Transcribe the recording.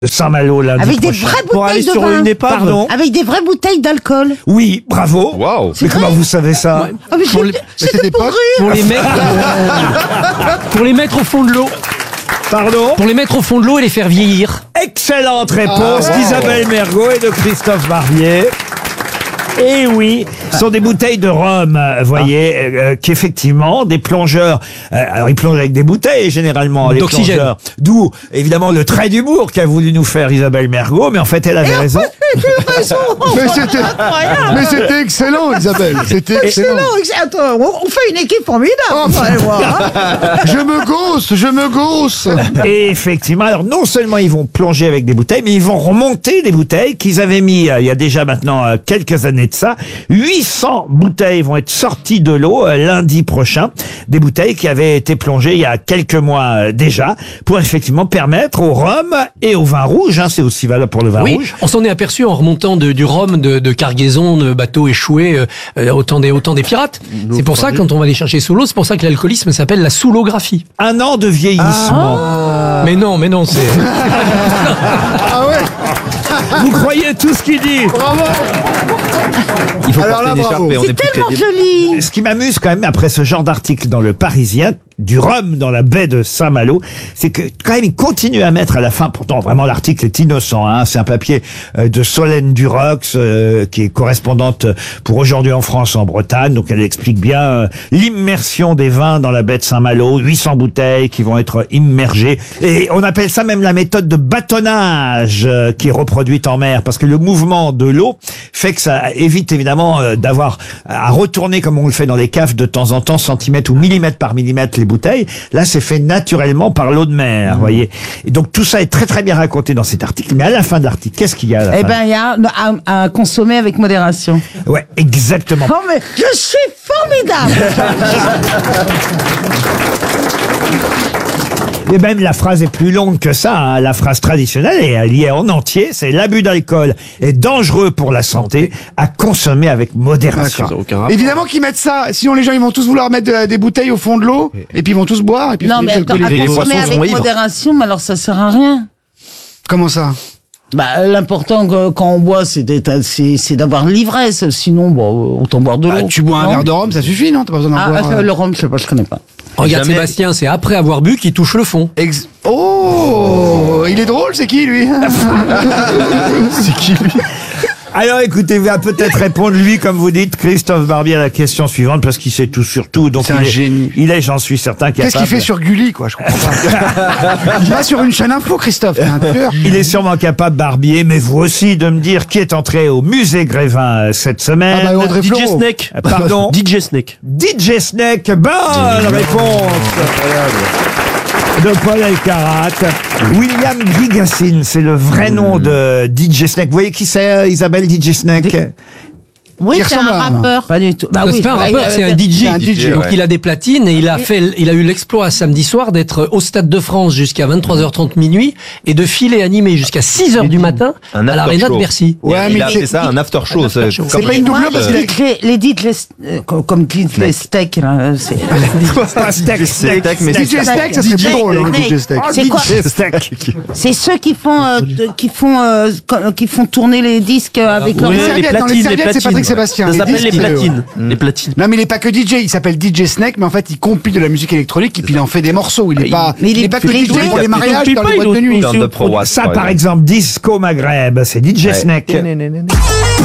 Saint-Malo lundi Avec des prochain. vraies Pour aller bouteilles de sur vin. une épave. Pardon. Avec des vraies bouteilles d'alcool. Oui, bravo. Waouh. Mais comment vous savez ça? Ah, mais Pour les- c'était pour rire. Pour les mettre au fond de l'eau. Pardon? Pour les mettre au fond de l'eau et les faire vieillir. Excellente réponse d'Isabelle Mergot et de Christophe Barbier. Et oui, ce sont des bouteilles de rhum, voyez, qu'effectivement, des plongeurs, alors ils plongent avec des bouteilles généralement, les D'oxygène. plongeurs. D'où, évidemment, le trait d'humour qu'a voulu nous faire Isabelle Mergot, mais en fait, elle avait raison. Mais c'était excellent, Isabelle. C'était excellent. Attends, on fait une équipe formidable. Oh, vous allez voir, hein. Je me gausse. Et effectivement, alors non seulement ils vont plonger avec des bouteilles, mais ils vont remonter des bouteilles qu'ils avaient mis il y a déjà maintenant quelques années de ça. 800 bouteilles vont être sorties de l'eau lundi prochain. Des bouteilles qui avaient été plongées il y a quelques mois déjà, pour effectivement permettre au rhum et au vin rouge, hein, c'est aussi valable pour le vin Oui, rouge. on s'en est aperçu en remontant du rhum de cargaison, de bateaux échoués, autant des pirates. C'est pour ça, quand on va les chercher sous l'eau, c'est pour ça que l'alcoolisme s'appelle la sous-l'ographie. Un an de vieillissement. Mais non, c'est... Ah ouais. Vous croyez tout ce qu'il dit? Bravo. Il faut Alors porter là, une bravo. écharpe et on C'est est plus tellement crédible. joli. Ce qui m'amuse quand même après ce genre d'article dans le Parisien, du rhum dans la baie de Saint-Malo, c'est que quand même il continue à mettre à la fin, pourtant vraiment l'article est innocent, hein, c'est un papier de Solène Durox qui est correspondante pour Aujourd'hui en France en Bretagne, donc elle explique bien l'immersion des vins dans la baie de Saint-Malo, 800 bouteilles qui vont être immergées, et on appelle ça même la méthode de bâtonnage qui est reproduite en mer, parce que le mouvement de l'eau fait que ça évite évidemment d'avoir à retourner comme on le fait dans les caves de temps en temps, centimètre ou millimètre par millimètre les bouteilles. Là, c'est fait naturellement par l'eau de mer, voyez. Et donc tout ça est très très bien raconté dans cet article. Mais à la fin de l'article, qu'est-ce qu'il y a à la Eh fin? ben, il y a à consommer avec modération. Ouais, exactement. Oh, mais je suis formidable. Et même la phrase est plus longue que ça, hein. La phrase traditionnelle est liée en entier. C'est l'abus d'alcool est dangereux pour la santé, à consommer avec modération. D'accord. Aucun rapport. Évidemment qu'ils mettent ça. Sinon, les gens, ils vont tous vouloir mettre des bouteilles au fond de l'eau. Et puis, ils vont tous boire. Et puis, Non, les mais attends, à alcooliques. les consommer poissons seront avec ivres. modération, mais alors ça sert à rien. Comment ça? Bah, l'important quand on boit, c'est d'avoir l'ivresse. Sinon, bon, autant boire de l'eau. Bah, tu bois un Non verre de rhum, ça suffit, non? T'as pas besoin d'en boire. Le rhum, je sais pas, je connais pas. Regarde Jamais- Sébastien, c'est après avoir bu qu'il touche le fond. Oh, il est drôle, c'est qui, lui? C'est qui, lui? Alors écoutez, va peut-être répondre lui, comme vous dites, Christophe Barbier, à la question suivante, parce qu'il sait tout sur tout. Donc C'est un génie. Il est, j'en suis certain, capable. Qu'est-ce qu'il fait sur Gulli, quoi? Je comprends pas. Il va sur une chaîne info, Christophe. T'es un tueur. Il est sûrement capable, Barbier, mais vous aussi, de me dire qui est entré au musée Grévin cette semaine. Ah bah, Audrey DJ Fleurot. Snake. Pardon? DJ Snake. DJ Snake, bonne réponse de Paul Elkarat. William Gigassin, c'est le vrai nom de DJ Snake. Vous voyez qui c'est, Isabelle, DJ Snake? Oui, Qui c'est un ressemble à un- rappeur. Pas du tout. Bah C'est oui, pas un bah, rappeur, c'est un DJ. C'est un DJ, Donc ouais. il a des platines et il a eu l'exploit samedi soir d'être au Stade de France jusqu'à 23h30 minuit et de filer animé jusqu'à 6h du matin Un à after l'Arena de show. Bercy. Ouais, Il mais a fait ça, un after show. after show. C'est pas une doublure parce qu'il a les DJ comme DJ Steak, là, c'est... Pas Steak, Steak, mais DJ Steak, ça serait plus drôle, hein, DJ Steak. C'est quoi? DJ Steak. C'est ceux qui font tourner les disques avec leur Oui, serviettes, les dans les platines, serviettes, c'est Patrick Sébastien. Ça Les s'appelle les disques, platines. Les platines. Non, mais il est pas que DJ, il s'appelle DJ Snake, mais en fait, il compile de la musique électronique et puis il en fait des morceaux. Il est pas, mais il est pas que il DJ pour les mariages, compile dans pas, les il boîtes de nuit. aussi Turn Up for What, Ça, par exemple, Disco Maghreb, c'est DJ Snake. Né, né, né, né.